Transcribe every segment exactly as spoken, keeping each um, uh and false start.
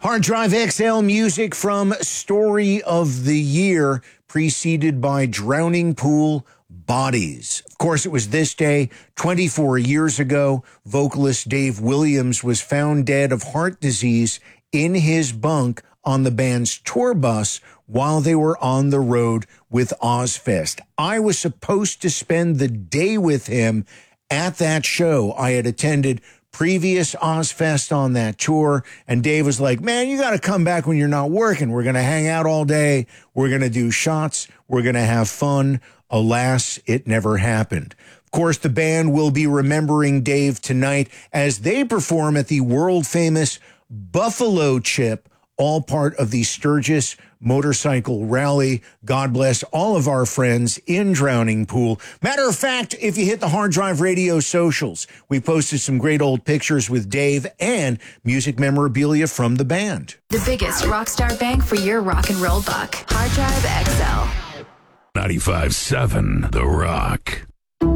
Hard Drive X L music from Story of the Year, preceded by Drowning Pool, Bodies. Of course, it was this day twenty-four years ago. Vocalist Dave Williams was found dead of heart disease in his bunk on the band's tour bus while they were on the road with Ozzfest. I was supposed to spend the day with him at that show. I had attended previous Ozzfest on that tour, and Dave was like, man, you got to come back when you're not working. We're going to hang out all day. We're going to do shots. We're going to have fun. Alas, it never happened. Of course, the band will be remembering Dave tonight as they perform at the world-famous Buffalo Chip, all part of the Sturgis Motorcycle Rally. God bless all of our friends in Drowning Pool. Matter of fact, if you hit the Hard Drive Radio socials, we posted some great old pictures with Dave and music memorabilia from the band. The biggest rock star bang for your rock and roll buck. Hard Drive X L. ninety-five point seven The Rock.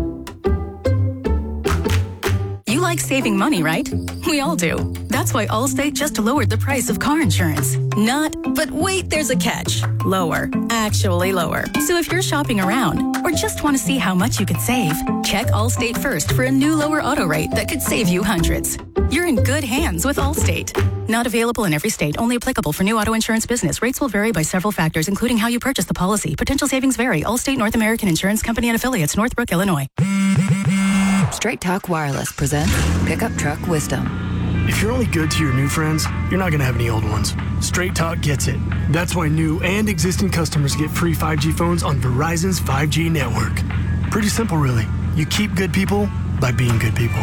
You like saving money, right? We all do. That's why Allstate just lowered the price of car insurance. Not, but wait, there's a catch. Lower. Actually lower. So if you're shopping around or just want to see how much you could save, check Allstate first for a new lower auto rate that could save you hundreds. You're in good hands with Allstate. Not available in every state. Only applicable for new auto insurance business. Rates will vary by several factors, including how you purchase the policy. Potential savings vary. Allstate North American Insurance Company and Affiliates, Northbrook, Illinois. Straight Talk Wireless presents Pickup Truck Wisdom. If you're only good to your new friends, you're not going to have any old ones. Straight Talk gets it. That's why new and existing customers get free five G phones on Verizon's five G network. Pretty simple, really. You keep good people by being good people.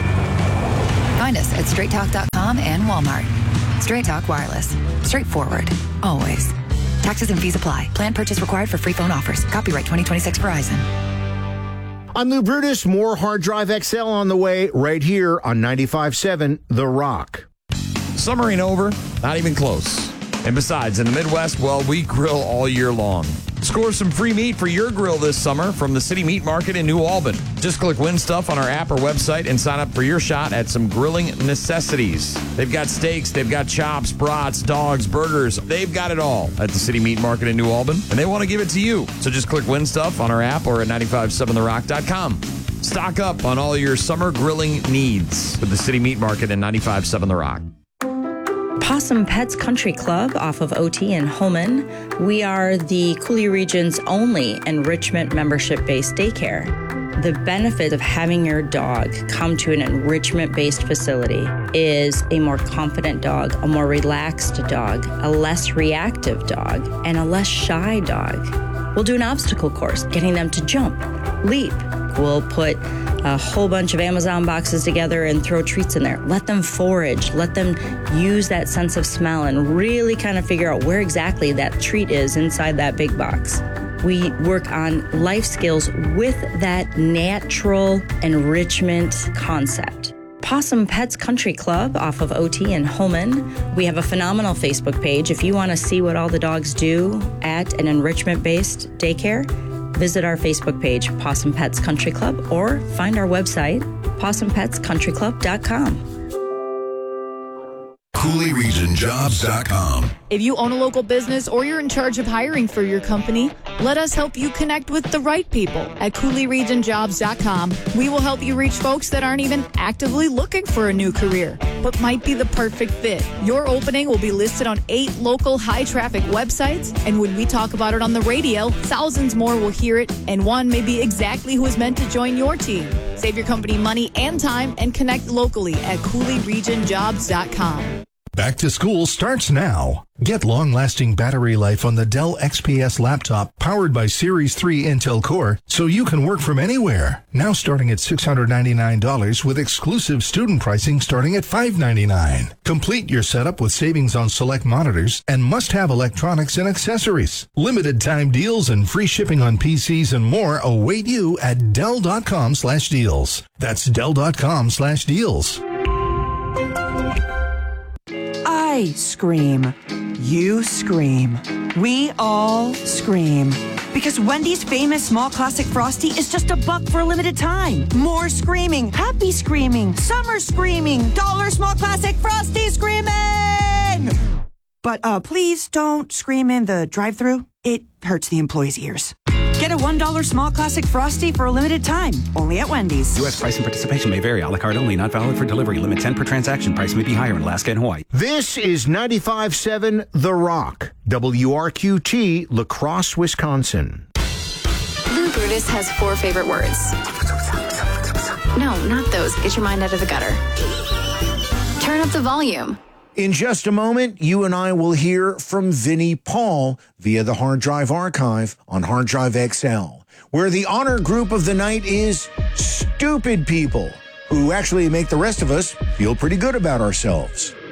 Find us at straight talk dot com and Walmart. Straight Talk Wireless. Straightforward. Always. Taxes and fees apply. Plan purchase required for free phone offers. Copyright twenty twenty-six Verizon. I'm Lou Brutus. More Hard Drive X L on the way right here on ninety-five point seven The Rock. Summer ain't over, not even close. And besides, in the Midwest, well, we grill all year long. Score some free meat for your grill this summer from the City Meat Market in New Albany. Just click Win Stuff on our app or website and sign up for your shot at some grilling necessities. They've got steaks, they've got chops, brats, dogs, burgers. They've got it all at the City Meat Market in New Albany, and they want to give it to you. So just click Win Stuff on our app or at nine five seven the rock dot com. Stock up on all your summer grilling needs with the City Meat Market in ninety-five point seven The Rock. Possum Pets Country Club off of O T in Holman. We are the Coulee region's only enrichment membership-based daycare. The benefit of having your dog come to an enrichment-based facility is a more confident dog, a more relaxed dog, a less reactive dog, and a less shy dog. We'll do an obstacle course, getting them to jump, leap. We'll put a whole bunch of Amazon boxes together and throw treats in there. Let them forage. Let them use that sense of smell and really kind of figure out where exactly that treat is inside that big box. We work on life skills with that natural enrichment concept. Possum Pets Country Club off of O T in Holman. We have a phenomenal Facebook page. If you want to see what all the dogs do at an enrichment-based daycare, visit our Facebook page, Possum Pets Country Club, or find our website, possum pets country club dot com. Coulee Region Jobs dot com. If you own a local business or you're in charge of hiring for your company, let us help you connect with the right people at Coulee Region Jobs dot com. We will help you reach folks that aren't even actively looking for a new career, but might be the perfect fit. Your opening will be listed on eight local high-traffic websites, and when we talk about it on the radio, thousands more will hear it, and one may be exactly who is meant to join your team. Save your company money and time and connect locally at Coulee Region Jobs dot com. Back to school starts now. Get long-lasting battery life on the Dell X P S laptop powered by Series three Intel Core so you can work from anywhere. Now starting at six hundred ninety-nine dollars with exclusive student pricing starting at five hundred ninety-nine dollars. Complete your setup with savings on select monitors and must-have electronics and accessories. Limited time deals and free shipping on P Cs and more await you at Dell dot com slash deals. That's Dell dot com slash deals. I scream. You scream. We all scream. Because Wendy's famous small classic Frosty is just a buck for a limited time. More screaming, happy screaming, summer screaming, dollar small classic Frosty screaming! But uh, please don't scream in the drive-thru. It hurts the employees' ears. Get a one dollar small classic Frosty for a limited time, only at Wendy's. U S price and participation may vary. A la carte only, not valid for delivery. Limit ten per transaction. Price may be higher in Alaska and Hawaii. This is ninety-five point seven The Rock, W R Q T, La Crosse, Wisconsin. Lou Brutus has four favorite words. No, not those. Get your mind out of the gutter. Turn up the volume. In just a moment, you and I will hear from Vinnie Paul via the Hard Drive Archive on Hard Drive X L, where the honor group of the night is stupid people who actually make the rest of us feel pretty good about ourselves.